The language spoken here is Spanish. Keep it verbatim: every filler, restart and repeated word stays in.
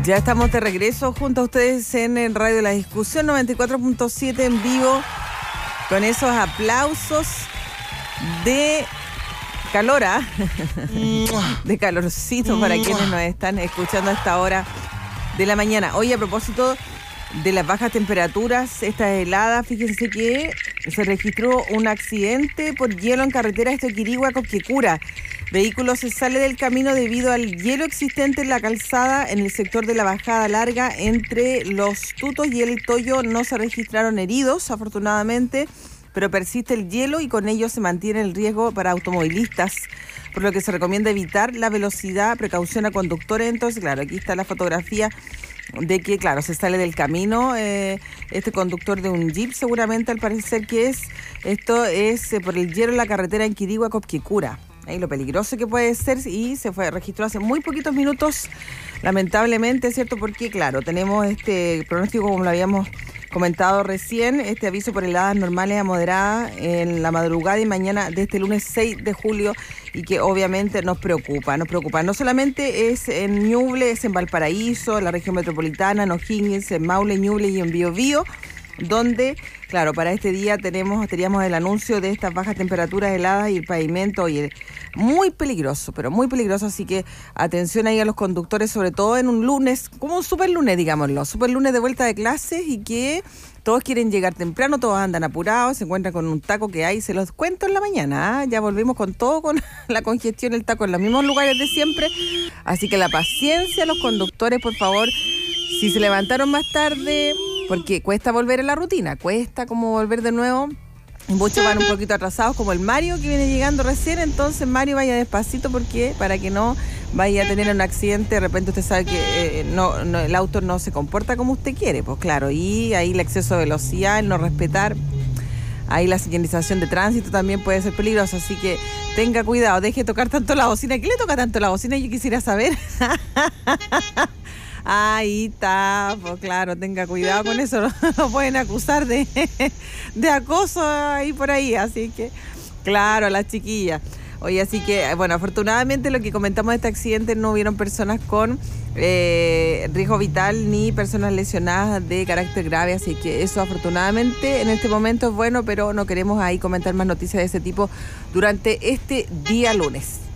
Ya estamos de regreso junto a ustedes en, en Radio La Discusión noventa y cuatro punto siete en vivo, con esos aplausos de calor, ¿ah? de calorcito para quienes nos están escuchando a esta hora de la mañana. Hoy, a propósito de las bajas temperaturas, estas heladas, fíjense que se registró un accidente por hielo en carretera de Toquirigua, Copquecura. Vehículo se sale del camino debido al hielo existente en la calzada en el sector de la bajada larga entre Los Tutos y El Toyo. No se registraron heridos, afortunadamente, pero persiste el hielo y con ello se mantiene el riesgo para automovilistas, por lo que se recomienda evitar la velocidad, precaución a conductores. Entonces, claro, aquí está la fotografía de que, claro, se sale del camino eh, este conductor de un jeep, seguramente al parecer que es, esto es eh, por el hielo en la carretera en Quirigua, Copquecura. Ahí lo peligroso que puede ser, y se fue registró hace muy poquitos minutos, lamentablemente, ¿cierto? Porque, claro, tenemos este pronóstico, como lo habíamos comentado recién, este aviso por heladas normales a moderadas en la madrugada y mañana de este lunes seis de julio, y que obviamente nos preocupa, nos preocupa. No solamente es en Ñuble, es en Valparaíso, en la región metropolitana, en O'Higgins, en Maule, Ñuble y en Biobío, donde, claro, para este día tenemos teníamos el anuncio de estas bajas temperaturas heladas y el pavimento, oye, muy peligroso, pero muy peligroso, así que atención ahí a los conductores, sobre todo en un lunes, como un super lunes, digámoslo, super lunes de vuelta de clases, y que todos quieren llegar temprano, todos andan apurados, se encuentran con un taco que hay, se los cuento en la mañana, ¿eh? Ya volvimos con todo, con la congestión, el taco en los mismos lugares de siempre, así que la paciencia a los conductores, por favor. Si se levantaron más tarde, porque cuesta volver a la rutina, cuesta como volver de nuevo. Muchos van un poquito atrasados, como el Mario que viene llegando recién. Entonces, Mario, vaya despacito, porque para que no vaya a tener un accidente. De repente usted sabe que eh, no, no, el auto no se comporta como usted quiere, pues claro, y ahí el exceso de velocidad, el no respetar, ahí la señalización de tránsito también puede ser peligroso, así que tenga cuidado, deje de tocar tanto la bocina. ¿Qué le toca tanto la bocina? Yo quisiera saber. Ahí está, pues claro, tenga cuidado con eso, no, no pueden acusar de, de acoso ahí por ahí, así que, claro, a las chiquillas. Oye, así que, bueno, afortunadamente lo que comentamos de este accidente, no hubieron personas con eh, riesgo vital ni personas lesionadas de carácter grave, así que eso afortunadamente en este momento es bueno, pero no queremos ahí comentar más noticias de ese tipo durante este día lunes.